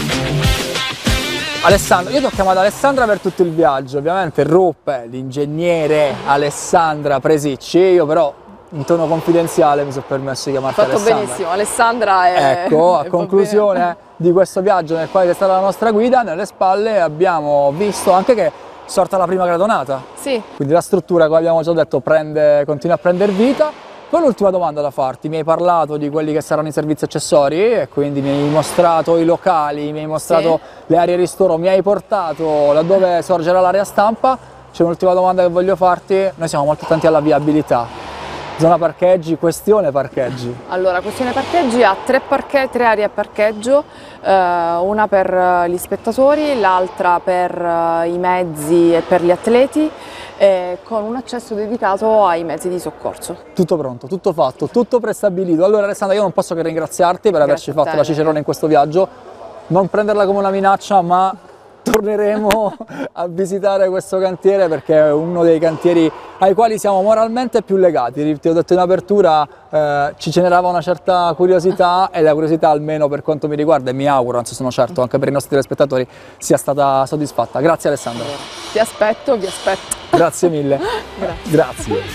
Alessandra, io ti ho chiamato Alessandra per tutto il viaggio, ovviamente Ruppe, l'ingegnere Alessandra Presicci, io però in tono confidenziale mi sono permesso di chiamarti Fatto Alessandra. benissimo, Alessandra è... Ecco, a va conclusione di questo viaggio nel quale è stata la nostra guida, nelle spalle abbiamo visto anche che è sorta la prima gradonata. Sì, Quindi la struttura, come abbiamo già detto, continua a prendere vita. Poi l'ultima domanda da farti, mi hai parlato di quelli che saranno i servizi accessori e quindi mi hai mostrato i locali, mi hai mostrato le aree ristoro, mi hai portato laddove sorgerà l'area stampa. C'è un'ultima domanda che voglio farti, noi siamo molto attenti alla viabilità. Zona parcheggi, questione parcheggi. allora, questione parcheggi ha tre aree a parcheggio, una per gli spettatori, l'altra per i mezzi e per gli atleti, con un accesso dedicato ai mezzi di soccorso. Tutto pronto, tutto fatto, tutto prestabilito. Allora Alessandra, io non posso che ringraziarti per averci Grazie a fatto te. la cicerone in questo viaggio. Non prenderla come una minaccia, ma torneremo a visitare questo cantiere perché è uno dei cantieri ai quali siamo moralmente più legati. Ti ho detto in apertura, ci generava una certa curiosità e la curiosità, almeno per quanto mi riguarda, e mi auguro, anzi sono certo anche per i nostri telespettatori, sia stata soddisfatta. Grazie Alessandra. Vi aspetto. Grazie mille. Grazie.